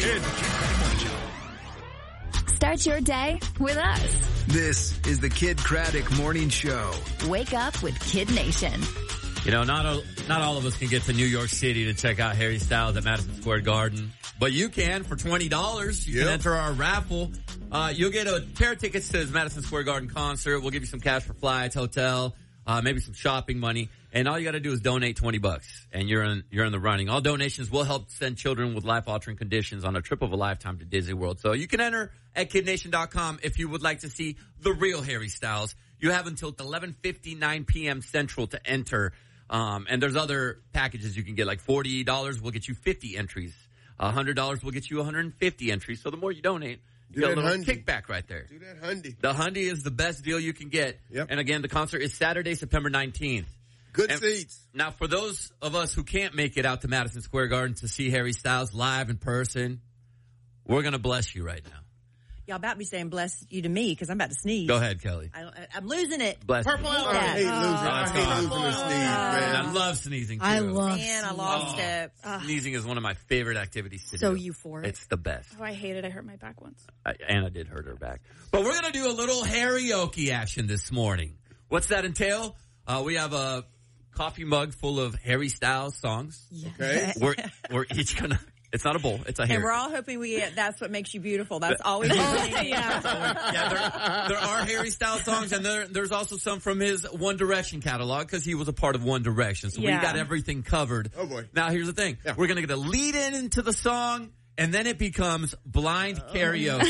Kid Craddock Morning Show. Start your day with us. This is the Kid Craddock Morning Show. Wake up with Kid Nation. You know, not all of us can get to New York City to check out Harry Styles at Madison Square Garden, but you can for $20. You can enter our raffle. You'll get a pair of tickets to his Madison Square Garden concert. We'll give you some cash for flights, hotel, maybe some shopping money, and all you got to do is donate $20, and you're in the running. All donations will help send children with life-altering conditions on a trip of a lifetime to Disney World. So you can enter at kidnation.com if you would like to see the real Harry Styles. You have until 11:59 p.m. Central to enter. And there's other packages you can get, like $40 will get you 50 entries. $100 will get you 150 entries. So the more you donate, you get a little kickback right there. Do that hundy. The hundy is the best deal you can get. Yep. And again, the concert is Saturday, September 19th. Good seats. Now, for those of us who can't make it out to Madison Square Garden to see Harry Styles live in person, we're going to bless you right now. Y'all about to be saying bless you to me because I'm about to sneeze. Go ahead, Kelly. I'm losing it. Bless Purple. you. I hate losing a sneeze, man. I love sneezing, too. I lost it. Sneezing is one of my favorite activities to do. So euphoric. It's the best. Oh, I hate it. I hurt my back once. Anna did hurt her back. But we're going to do a little karaoke action this morning. What's that entail? We have a coffee mug full of Harry Styles songs. Yeah. Okay. We're each going to... It's not a bowl. It's a Harry. And we're all hoping we get That's What Makes You Beautiful. That's always what we need. Yeah, there are Harry Styles songs, and there's also some from his One Direction catalog, because he was a part of One Direction. So we got everything covered. Oh, boy. Now, here's the thing. Yeah. We're going to get a lead into the song, and then it becomes blind karaoke.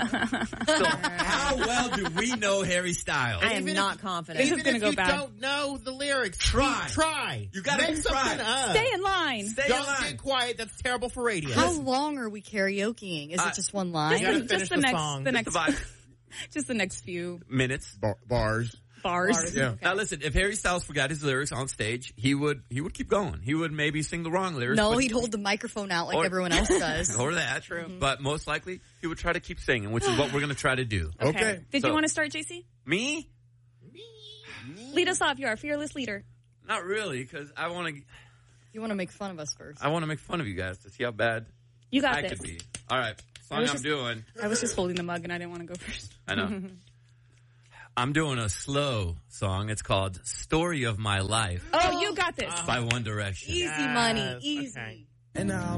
So how well do we know Harry Styles? I am not confident. This is going to go bad. Don't know the lyrics. Try. You got to make something up. Stay in line. Don't get quiet. That's terrible for radio. How long are we karaokeing? Is it just one line? Just the song. next, just the next few minutes. Bars. Yeah. Okay. Now listen, if Harry Styles forgot his lyrics on stage, he would keep going. He would maybe sing the wrong lyrics. No, he'd hold the microphone out like everyone else does. Or that. True. Mm-hmm. But most likely, he would try to keep singing, which is what we're going to try to do. Okay. Did you want to start, JC? Me? Lead us off. You're our fearless leader. Not really, because I want to... You want to make fun of us first. I want to make fun of you guys to see how bad you got I this. could be. All right. Song I'm doing. I was just holding the mug and I didn't want to go first. I know. I'm doing a slow song. It's called Story of My Life. Oh, you got this. By One Direction. Easy money. Easy. Okay. And now